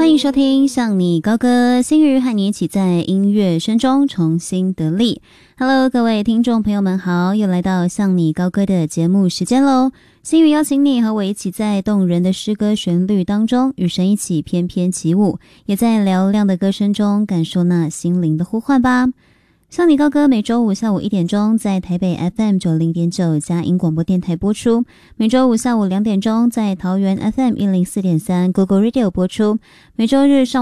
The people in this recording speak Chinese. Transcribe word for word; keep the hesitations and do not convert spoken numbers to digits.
欢迎收听向你高歌，心瑜和你一起在音乐声中重新得力。Hello， 各位听众朋友们好，又来到向你高歌的节目时间咯。心瑜邀请你和我一起在动人的诗歌旋律当中与神一起翩翩起舞，也在嘹亮的歌声中感受那心灵的呼唤吧。向你高歌每周五下午一点钟在台北 F M 九十点九 佳音广播电台播出，每周五下午两点钟在桃园 F M 一零四点三 Google Radio 播出，每周日上